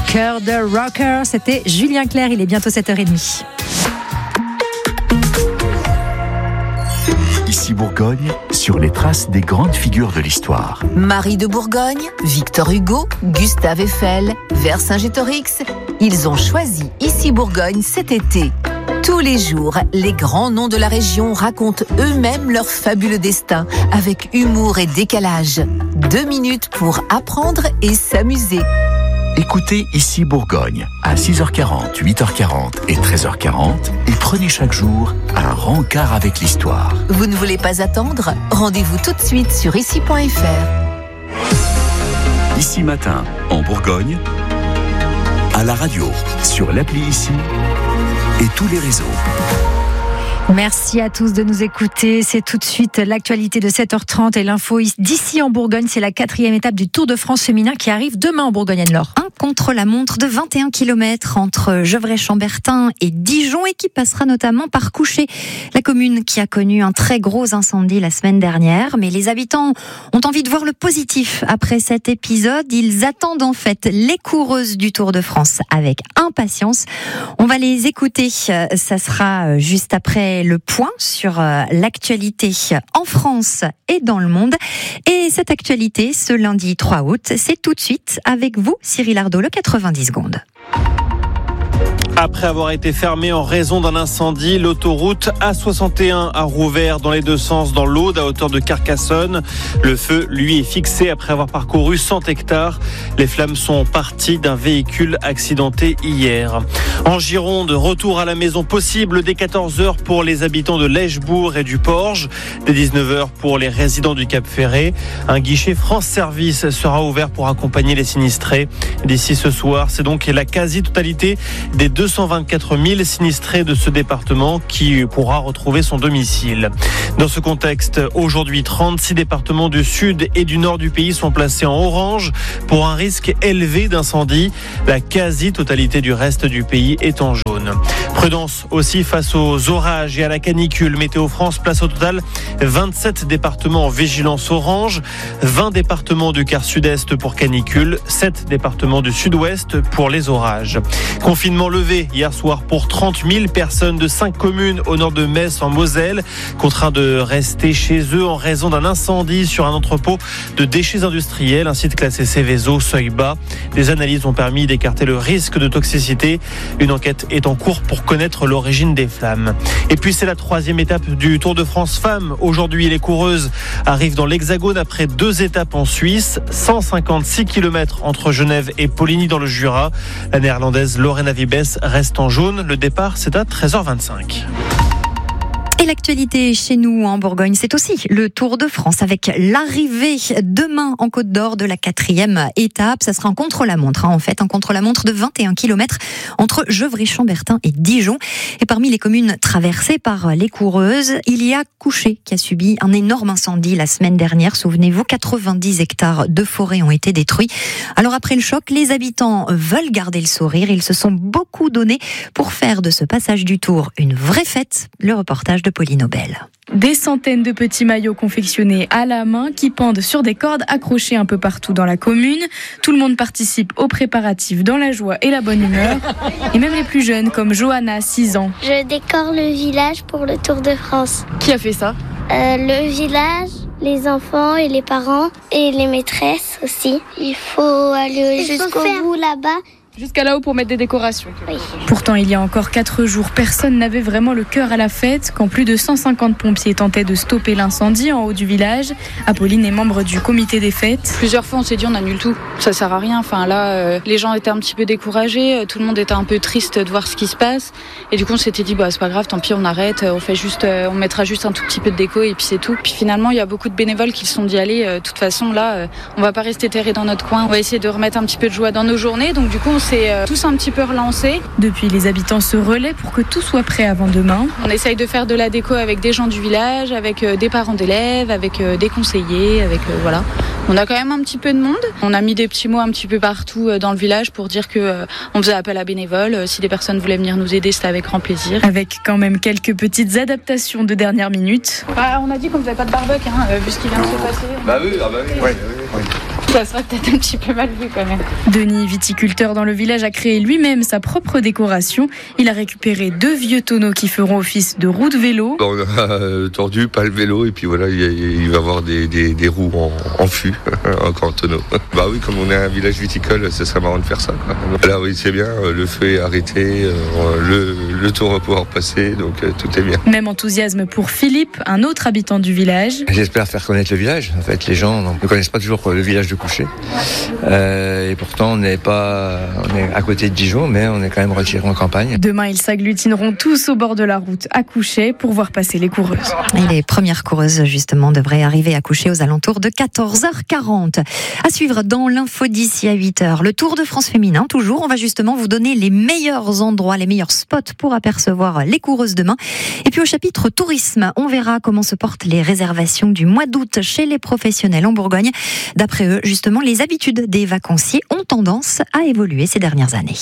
Cœur de rocker, c'était Julien Clerc, il est bientôt 7h30. Ici Bourgogne, sur les traces des grandes figures de l'histoire. Marie de Bourgogne, Victor Hugo, Gustave Eiffel, Vercingétorix, ils ont choisi Ici Bourgogne cet été. Tous les jours, les grands noms de la région racontent eux-mêmes leur fabuleux destin, avec humour et décalage. 2 minutes pour apprendre et s'amuser. Écoutez Ici Bourgogne à 6h40, 8h40 et 13h40 et prenez chaque jour un rencard avec l'histoire. Vous ne voulez pas attendre ? Rendez-vous tout de suite sur ici.fr. Ici Matin, en Bourgogne, à la radio, sur l'appli Ici et tous les réseaux. Merci à tous de nous écouter. C'est tout de suite l'actualité de 7h30 et l'info d'ici en Bourgogne. C'est la 4e étape du Tour de France féminin qui arrive demain en Bourgogne, Anne-Laure. Un contre-la-montre de 21 km entre Gevrey-Chambertin et Dijon et qui passera notamment par Couchet, la commune qui a connu un très gros incendie la semaine dernière. Mais les habitants ont envie de voir le positif après cet épisode. Ils attendent en fait les coureuses du Tour de France avec impatience. On va les écouter. Ça sera juste après le point sur l'actualité en France et dans le monde. Et cette actualité, ce lundi 3 août, c'est tout de suite avec vous, Cyril Ardo, le 90 secondes. Après avoir été fermée en raison d'un incendie, l'autoroute A61 a rouvert dans les deux sens dans l'Aude à hauteur de Carcassonne. Le feu, lui, est fixé après avoir parcouru 100 hectares. Les flammes sont parties d'un véhicule accidenté hier. En Gironde, retour à la maison possible dès 14h pour les habitants de Lèchebourg et du Porge, dès 19h pour les résidents du Cap-Ferré. Un guichet France Service sera ouvert pour accompagner les sinistrés. D'ici ce soir, c'est donc la quasi-totalité des 224 000 sinistrés de ce département qui pourra retrouver son domicile. Dans ce contexte, aujourd'hui, 36 départements du sud et du nord du pays sont placés en orange pour un risque élevé d'incendie. La quasi-totalité du reste du pays est en jaune. Prudence aussi face aux orages et à la canicule. Météo France place au total 27 départements en vigilance orange, 20 départements du quart sud-est pour canicule, 7 départements du sud-ouest pour les orages. Confinement levé hier soir pour 30 000 personnes de 5 communes au nord de Metz en Moselle, contraints de rester chez eux en raison d'un incendie sur un entrepôt de déchets industriels, un site classé Céveso, seuil bas. Des analyses ont permis d'écarter le risque de toxicité. Une enquête est en cours pour connaître l'origine des flammes. Et puis c'est la 3e étape du Tour de France Femmes. Aujourd'hui, les coureuses arrivent dans l'Hexagone après 2 étapes en Suisse, 156 km entre Genève et Poligny dans le Jura. La néerlandaise Lorena Wiebes reste en jaune. Le départ, c'est à 13h25. Et l'actualité chez nous en Bourgogne, c'est aussi le Tour de France avec l'arrivée demain en Côte d'Or de la 4e étape. Ça sera un contre-la-montre, en fait, un contre-la-montre de 21 km entre Gevrey-Chambertin et Dijon. Et parmi les communes traversées par les coureuses, il y a Couchet qui a subi un énorme incendie la semaine dernière. Souvenez-vous, 90 hectares de forêt ont été détruits. Alors après le choc, les habitants veulent garder le sourire. Ils se sont beaucoup donnés pour faire de ce passage du Tour une vraie fête. Le reportage de Pauline Aubel. Des centaines de petits maillots confectionnés à la main qui pendent sur des cordes accrochées un peu partout dans la commune. Tout le monde participe aux préparatifs dans la joie et la bonne humeur. Et même les plus jeunes comme Johanna, 6 ans. Je décore le village pour le Tour de France. Qui a fait ça ? Le village, les enfants et les parents et les maîtresses aussi. Il faut aller jusqu'au bout là-bas. Jusqu'à là-haut pour mettre des décorations. Oui. Pourtant, il y a encore 4 jours, personne n'avait vraiment le cœur à la fête quand plus de 150 pompiers tentaient de stopper l'incendie en haut du village. Apolline est membre du comité des fêtes. Plusieurs fois, on s'est dit on annule tout. Ça sert à rien. Enfin là, les gens étaient un petit peu découragés. Tout le monde était un peu triste de voir ce qui se passe. Et du coup, on s'était dit c'est pas grave, tant pis, on arrête. On mettra juste un tout petit peu de déco et puis c'est tout. Puis finalement, il y a beaucoup de bénévoles qui se sont dit allez, de toute façon là, on va pas rester terrés dans notre coin. On va essayer de remettre un petit peu de joie dans nos journées. Donc du coup, on s'est tous un petit peu relancés. Depuis, les habitants se relaient pour que tout soit prêt avant demain. On essaye de faire de la déco avec des gens du village, avec des parents d'élèves, avec des conseillers, avec voilà. On a quand même un petit peu de monde. On a mis des petits mots un petit peu partout dans le village pour dire que on faisait appel à bénévoles. Si des personnes voulaient venir nous aider, c'était avec grand plaisir. Avec quand même quelques petites adaptations de dernière minute. On a dit qu'on faisait pas de barbecue, vu ce qui vient de se passer. Bah oui, oui. Ça sera peut-être un petit peu mal vu quand même. Denis, viticulteur dans le village, a créé lui-même sa propre décoration. Il a récupéré 2 vieux tonneaux qui feront office de roues de vélo. On a tordu, pas le vélo, et puis voilà, il va y avoir des roues en fût, encore en tonneau. Bah oui, comme on est un village viticole, ce serait marrant de faire ça, quoi. Là oui, c'est bien, le feu est arrêté, le tour va pouvoir passer, donc tout est bien. Même enthousiasme pour Philippe, un autre habitant du village. J'espère faire connaître le village. En fait, les gens ne connaissent pas toujours le village de Couchet. Et pourtant, on est à côté de Dijon, mais on est quand même retiré en campagne. Demain, ils s'agglutineront tous au bord de la route à Couchet pour voir passer les coureuses. Et les premières coureuses, justement, devraient arriver à Couchet aux alentours de 14h40. À suivre dans l'info d'ici à 8h. Le Tour de France féminin, toujours. On va justement vous donner les meilleurs endroits, les meilleurs spots pour apercevoir les coureuses demain. Et puis au chapitre tourisme, on verra comment se portent les réservations du mois d'août chez les professionnels en Bourgogne. D'après eux, justement, les habitudes des vacanciers ont tendance à évoluer ces dernières années.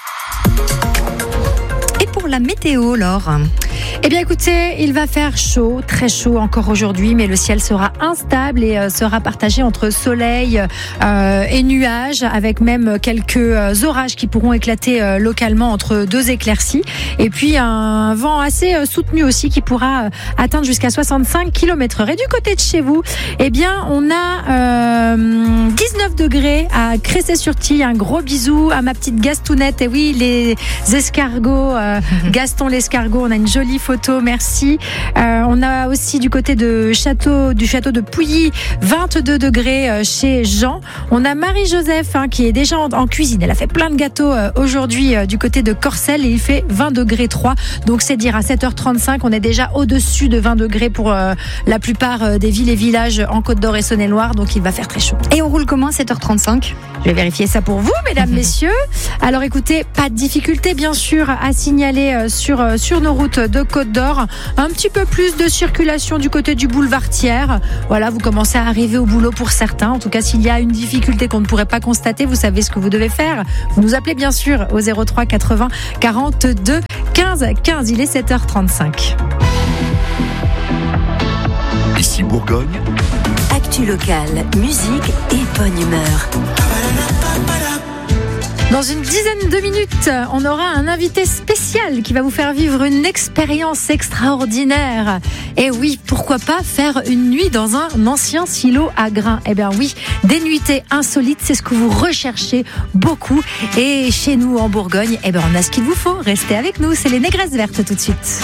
Et pour la météo, Laure? Eh bien écoutez, il va faire chaud, très chaud encore aujourd'hui, mais le ciel sera instable et sera partagé entre soleil et nuages, avec même quelques orages qui pourront éclater localement entre 2 éclaircies. Et puis un vent assez soutenu aussi qui pourra atteindre jusqu'à 65 km/h. Et du côté de chez vous, eh bien on a 19 degrés à Cressay-sur-Tille. Un gros bisou à ma petite Gastounette. Et oui, les escargots, Gaston l'escargot, on a une jolie photo, merci. On a aussi du côté du château de Pouilly, 22 degrés chez Jean. On a Marie-Joseph qui est déjà en cuisine. Elle a fait plein de gâteaux aujourd'hui du côté de Corcelles et il fait 20 degrés 3. Donc c'est dire à 7h35, on est déjà au-dessus de 20 degrés pour la plupart des villes et villages en Côte d'Or et Saône-et-Loire. Donc il va faire très chaud. Et on roule comment à 7h35? Je vais vérifier ça pour vous, mesdames, messieurs. Alors écoutez, pas de difficulté bien sûr à signaler sur nos routes de Côte d'Or. Un petit peu plus de circulation du côté du boulevard Thiers. Voilà, vous commencez à arriver au boulot pour certains. En tout cas, s'il y a une difficulté qu'on ne pourrait pas constater, vous savez ce que vous devez faire. Vous nous appelez bien sûr au 03 80 42 15 15. Il est 7h35. Ici Bourgogne. Actu locale, musique et bonne humeur. Dans une dizaine de minutes, on aura un invité spécial qui va vous faire vivre une expérience extraordinaire. Et oui, pourquoi pas faire une nuit dans un ancien silo à grains? Eh bien oui, des nuitées insolites, c'est ce que vous recherchez beaucoup. Et chez nous en Bourgogne, eh bien on a ce qu'il vous faut. Restez avec nous, c'est les Négresses Vertes tout de suite.